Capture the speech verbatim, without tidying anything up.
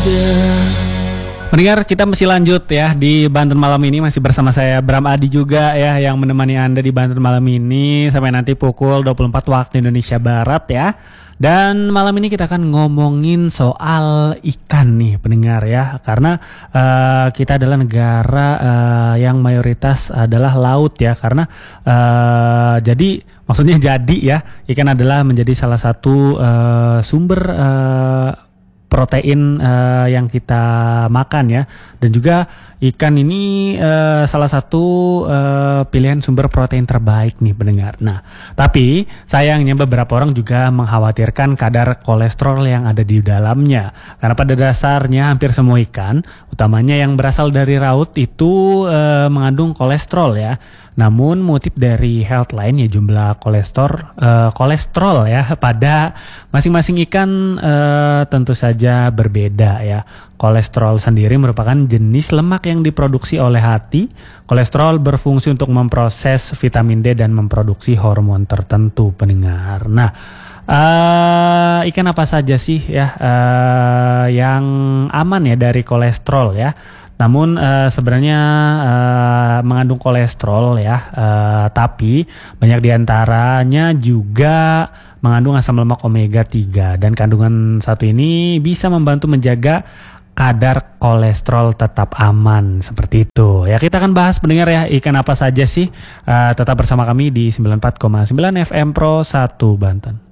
Pendengar, kita masih lanjut ya di Banten Malam ini, masih bersama saya Bram Adi juga ya yang menemani Anda di Banten Malam ini sampai nanti pukul dua puluh empat waktu Indonesia Barat ya. Dan malam ini kita akan ngomongin soal ikan nih pendengar ya, karena uh, kita adalah negara uh, yang mayoritas adalah laut ya, karena uh, jadi maksudnya jadi ya, ikan adalah menjadi salah satu uh, sumber uh, protein uh, yang kita makan ya, dan juga ikan ini uh, salah satu uh, pilihan sumber protein terbaik nih pendengar. Nah, tapi sayangnya beberapa orang juga mengkhawatirkan kadar kolesterol yang ada di dalamnya, karena pada dasarnya hampir semua ikan, utamanya yang berasal dari laut itu uh, mengandung kolesterol ya. Namun mengutip dari Healthline ya, jumlah kolesterol uh, kolesterol ya pada masing-masing ikan uh, tentu saja berbeda ya. Kolesterol sendiri merupakan jenis lemak yang diproduksi oleh hati. Kolesterol berfungsi untuk memproses vitamin D dan memproduksi hormon tertentu pendengar. Nah, uh, ikan apa saja sih ya uh, yang aman ya dari kolesterol ya? Namun uh, sebenarnya uh, mengandung kolesterol ya, uh, tapi banyak diantaranya juga mengandung asam lemak omega tiga, dan kandungan satu ini bisa membantu menjaga kadar kolesterol tetap aman seperti itu. Ya, kita akan bahas pendengar ya, ikan apa saja sih? Uh, tetap bersama kami di sembilan puluh empat koma sembilan F M Pro satu Banten.